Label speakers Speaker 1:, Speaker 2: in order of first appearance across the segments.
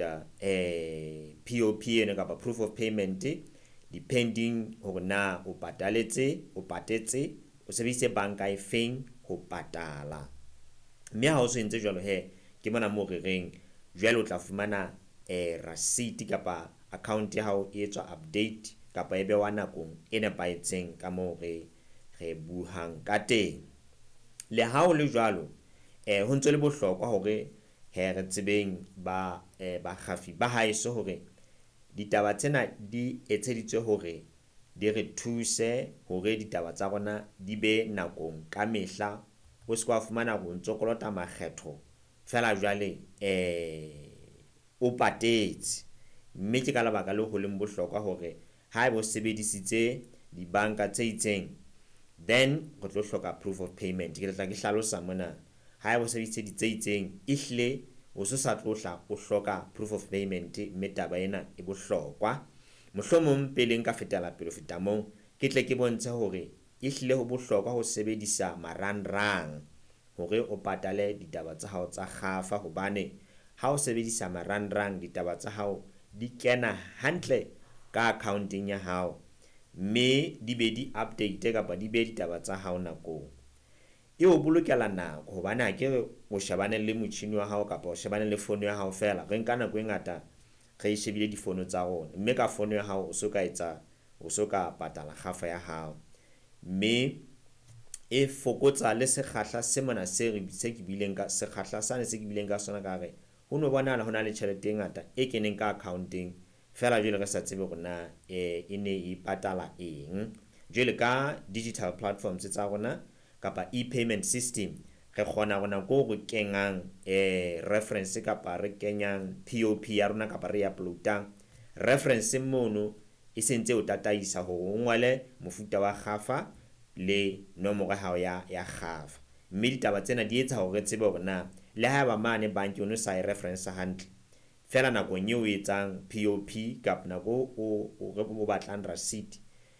Speaker 1: update POP eno kapa proof of payment depending hore na o patetse o sebedise banka e feng ho patala. Mme ha o so entse jwalo ke mona mo re reng jwale o tla fumana receipt kapa account ya hao e etswa update kapa ebe wa nakong e nepahetseng ka moo re buhang ka teng. Le ha o le jwalo ho ntse le bohlokwa hore re tsebeng ba kgafi ba haeso hore ditaba tsena di etseditswe hore di re thuse hore ditaba tsa rona di be nakong ka mehla. O se ka fumana go ntso kolota makgetho fela jwale o patetse, mme ke ka lebaka le ho leng bohlokwa hore ha ebe o sebedisitse dibanka tse itseng then go tlo hloka proof of payment. Ke tla ke hlalosa mona ha ebe o sebedisitse di tse itseng ehlile o so sa tlotla o hloka proof of payment, mme taba ena e bohlokwa. Mohlomong pele nka fetela pele feta moo ke tle ke bontshe hore ehlile ho bohlokwa ho sebedisa marangrang hore o patale ditaba tsa hao tsa kgafa, hobane ha o sebedisa marangrang ditaba tsa hao di kena hantle ka accounting ya hao, mme di be di update kapa di be ditaba tsa hao nakong. E o bolokela nako hobane ha ke o shebane le motjhini wa hao kapa o shebane le phone ya hao fela. Re nka nako e ngata re shebile di phone tsa rona, mme ka phone ya hao o so ka patala kgafa ya hao, mme e fokotsa le sekgahla se mona se ke bileng ka sekgahla sane se ke bileng ka sona ka re ho no bonahala hona le tjhelete e ngata e keneng ka accounting fela jwale re sa tsebe hore na e ne e patala eng. Jwale ka digital platforms tsa rona kapa e-payment system re kgona rona go re kenyang reference kapa re kenyang POP ya rona kapa re uploadang reference mono e sentse o tataisa hore o ngwale mofuta wa kgafa le nomoro hao ya kgafa, mme ditaba tsena di etsa hore re tsebe hore na le ha ba mane banki o sa e reference hantle fela nakong eo o etsang POP kapa nako o batlang receipt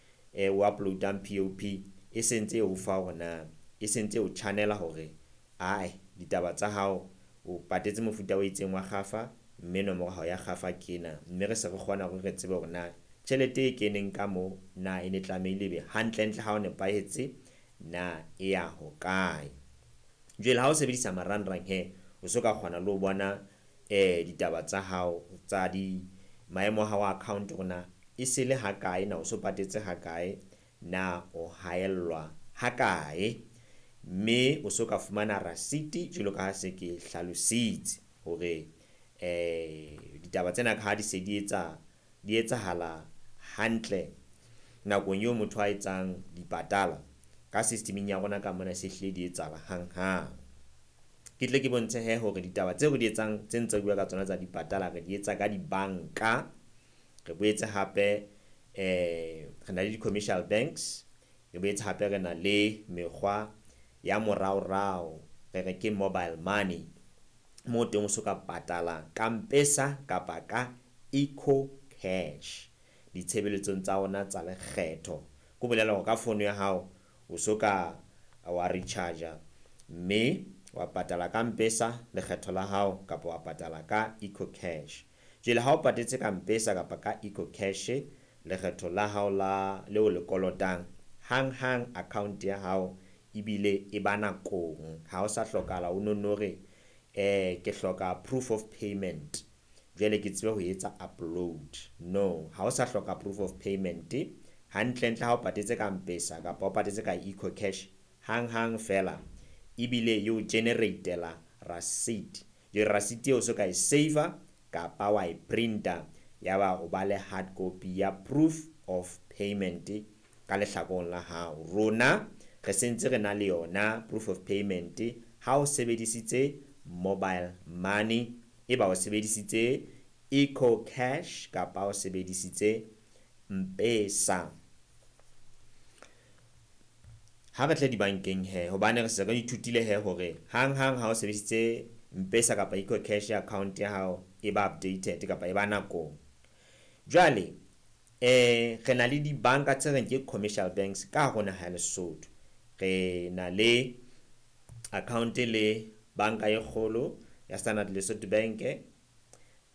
Speaker 1: o uploadang POP e sentse o fa hore na e sentse o channela hore ditaba tsa hao o patetse mofuta o itseng wa kgafa, mme nomoro hao ya kgafa kena, mme re se re kgona hore re tsebe hore na tjhelete e keneng ka mo na e ne tlamehile be hantle ha o nepahetse na e ya hokae. Jwale ha o sebedisa marangrang o so ka kgona le ho bona ditaba tsa hao tsa di maemo a hao account rona e se le hakae na o so patetse hakae na o haellwa hakae, mme o so ka fumana receipt jwalo ka ha se ke hlalositse hore ditaba tsena ka ha di se di etsahala hantle nakong eo motho a etsang dipatala ka systeming ya rona ka mona se hlile di etsahala hang. Ke tle ke bontshe hore ditaba tseo re di etsang tse ntse bua ka tsona tsa dipatala re di etsa ka dibanka. Re boetse hape re na le di-commercial banks, re boetse hape re na le mekgwa ya moraorao re re ke mobile money mo teng o so ka patala ka M-Pesa kapa ka eCocash ditshebeletsong tsa ona tsa lekgetho. Go bolela hore ka phone ya hao o so ka wa recharge mme wa patala ka M-Pesa lekgetho la hao kapa wa patala ka eCocash. Jwale ha o patetse ka M-Pesa kapa ka eCocash lekgetho la hao la leo le kolotang hang account ya hao ebile e ba nakong, ha o sa hlokahala o no re ke hloka proof of payment jwale ke tsebe ho etsa upload. No, ha o sa hloka proof of payment hantle ha o patetse ka M-Pesa kapa o patetse ka eCocash hang fela ebile you generatela receipt. Your receipt eo so ka e save kapa wa e printer yaba o ba le hard copy ya proof of payment ka lehlakong la hao. Rona re sentse re na le yona proof of payment ha o sebedisitse mobile money eba o sebedisitse eCocash kapa o sebedisitse M-Pesa. Ha re tle dibankeng hobane re se re ithutile hore hang ha o sebedisitse M-Pesa kapa eCocash account ya hao e ba updated kapa e ba nakong. Jwale re na le dibanka tse reng ke commercial banks ka hona ha Lesotho. Re na le account le banka e kgolo ya Standard Lesotho Bank,